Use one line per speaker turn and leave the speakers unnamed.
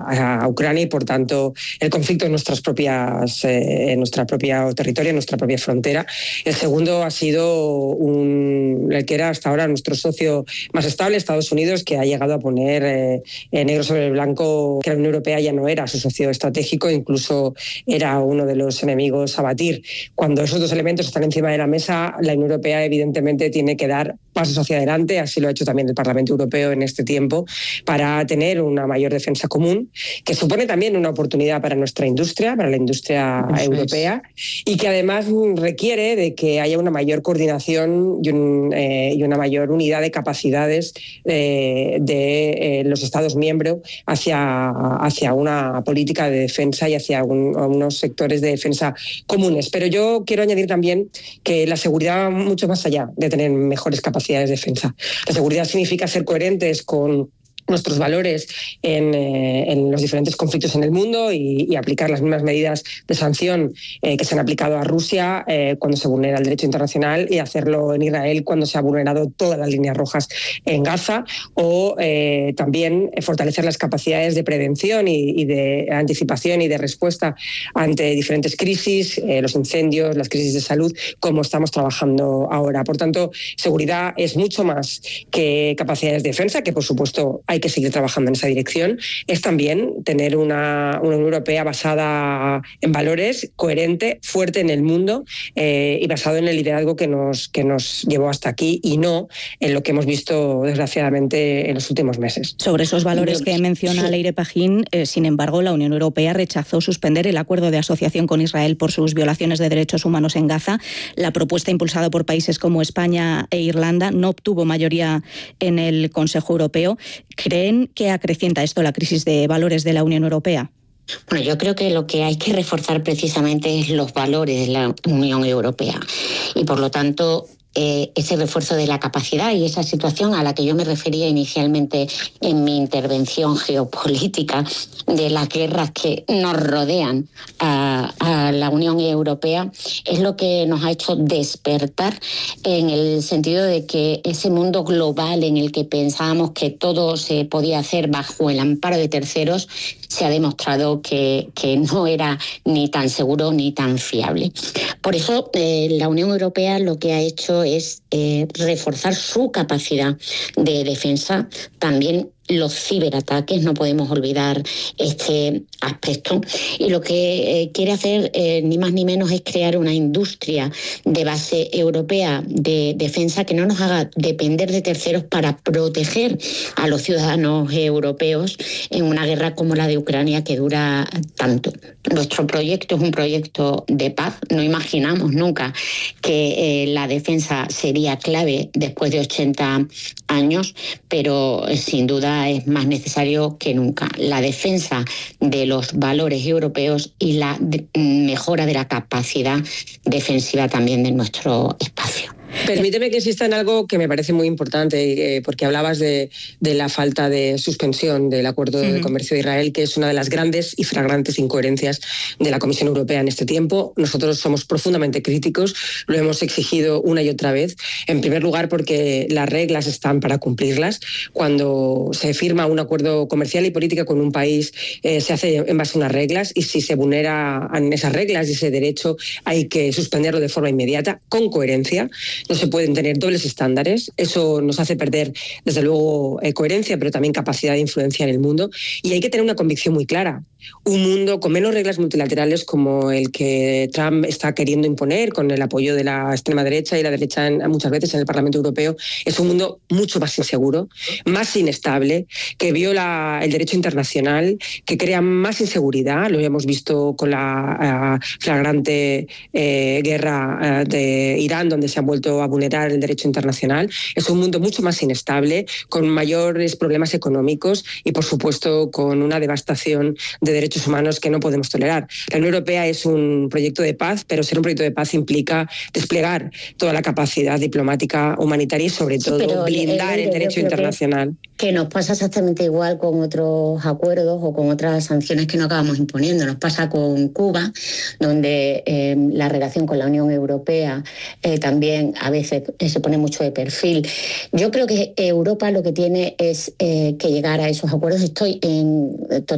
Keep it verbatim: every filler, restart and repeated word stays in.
a, a Ucrania y, por tanto, el conflicto en nuestras propias, eh, en nuestra propia territorio, en nuestra propia frontera. El segundo ha sido un, el que era hasta ahora nuestro socio más estable, Estados Unidos, que ha llegado a poner eh, negro sobre el blanco que la Unión Europea ya no era su socio estratégico, incluso era uno de los enemigos a batir. Cuando esos dos elementos están encima de la mesa, la Unión Europea evidentemente tiene que dar pasos hacia adelante, así lo ha hecho también el Parlamento Europeo en este tiempo, para tener una mayor defensa común, que supone también una oportunidad para nuestra industria, para la industria Eso europea, es. y que además requiere de que haya una mayor coordinación y, un, eh, y una mayor unidad de capacidades eh, de eh, los Estados miembros hacia, hacia una política de defensa y hacia un, unos sectores de defensa comunes. Pero yo quiero añadir también que la seguridad va mucho más allá de tener mejores capacidades de defensa. La seguridad significa ser coherentes con nuestros valores en, eh, en los diferentes conflictos en el mundo y, y aplicar las mismas medidas de sanción eh, que se han aplicado a Rusia eh, cuando se vulnera el derecho internacional, y hacerlo en Israel cuando se ha vulnerado todas las líneas rojas en Gaza, o eh, también fortalecer las capacidades de prevención y, y de anticipación y de respuesta ante diferentes crisis, eh, los incendios, las crisis de salud, como estamos trabajando ahora. Por tanto, seguridad es mucho más que capacidades de defensa, que por supuesto hay que seguir trabajando en esa dirección. Es también tener una, una Unión Europea basada en valores, coherente, fuerte en el mundo eh, y basado en el liderazgo que nos, que nos llevó hasta aquí, y no en lo que hemos visto desgraciadamente en los últimos meses.
Sobre esos valores que menciona sí. Leire Pajín, eh, sin embargo, la Unión Europea rechazó suspender el acuerdo de asociación con Israel por sus violaciones de derechos humanos en Gaza. La propuesta, impulsada por países como España e Irlanda, no obtuvo mayoría en el Consejo Europeo. ¿Creen que acrecienta esto la crisis de valores de la Unión Europea?
Bueno, yo creo que lo que hay que reforzar precisamente es los valores de la Unión Europea, y por lo tanto Eh, ese refuerzo de la capacidad y esa situación a la que yo me refería inicialmente en mi intervención geopolítica, de las guerras que nos rodean a, a la Unión Europea, es lo que nos ha hecho despertar, en el sentido de que ese mundo global en el que pensábamos que todo se podía hacer bajo el amparo de terceros se ha demostrado que, que no era ni tan seguro ni tan fiable. Por eso eh, la Unión Europea lo que ha hecho es eh, reforzar su capacidad de defensa, también los ciberataques, no podemos olvidar este aspecto, y lo que eh, quiere hacer eh, ni más ni menos es crear una industria de base europea de defensa que no nos haga depender de terceros para proteger a los ciudadanos europeos en una guerra como la de Ucrania, que dura tanto. Nuestro proyecto es un proyecto de paz. No imaginamos nunca que eh, la defensa sería clave después de ochenta años, pero eh, sin duda es más necesario que nunca la defensa de los valores europeos y la de, mejora de la capacidad defensiva también de nuestro espacio.
Permíteme que insista en algo que me parece muy importante, eh, porque hablabas de, de la falta de suspensión del acuerdo uh-huh. de comercio de Israel, que es una de las grandes y flagrantes incoherencias de la Comisión Europea en este tiempo. Nosotros somos profundamente críticos, lo hemos exigido una y otra vez. En primer lugar, porque las reglas están para cumplirlas. Cuando se firma un acuerdo comercial y político con un país, eh, se hace en base a unas reglas, y si se vulneran esas reglas y ese derecho, hay que suspenderlo de forma inmediata, con coherencia. No se pueden tener dobles estándares. Eso nos hace perder, desde luego, eh, coherencia, pero también capacidad de influencia en el mundo. Y hay que tener una convicción muy clara. Un mundo con menos reglas multilaterales, como el que Trump está queriendo imponer con el apoyo de la extrema derecha y la derecha en, muchas veces en el Parlamento Europeo, es un mundo mucho más inseguro, más inestable, que viola el derecho internacional, que crea más inseguridad. Lo hemos visto con la uh, flagrante eh, guerra uh, de Irán, donde se han vuelto a vulnerar el derecho internacional. Es un mundo mucho más inestable, con mayores problemas económicos y, por supuesto, con una devastación de derechos humanos que no podemos tolerar. La Unión Europea es un proyecto de paz, pero ser un proyecto de paz implica desplegar toda la capacidad diplomática, humanitaria y, sobre todo, sí, blindar el, el, el derecho internacional.
Que, que nos pasa exactamente igual con otros acuerdos o con otras sanciones que no acabamos imponiendo. Nos pasa con Cuba, donde eh, la relación con la Unión Europea eh, también a veces se pone mucho de perfil. Yo creo que Europa lo que tiene es eh, que llegar a esos acuerdos. Estoy en